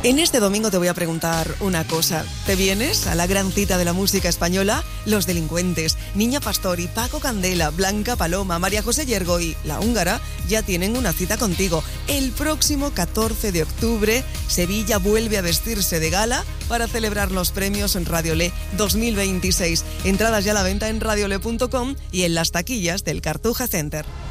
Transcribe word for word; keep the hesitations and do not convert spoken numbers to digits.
En este domingo te voy a preguntar una cosa. ¿Te vienes a la gran cita de la música española? Los Delincuentes, Niña Pastori, Paco Candela, Blanca Paloma, María José Yergo y La Húngara ya tienen una cita contigo. El próximo catorce de octubre, Sevilla vuelve a vestirse de gala para celebrar los premios en Radiolé dos mil veintiséis. Entradas ya a la venta en radiolé punto com y en las taquillas del Cartuja Center.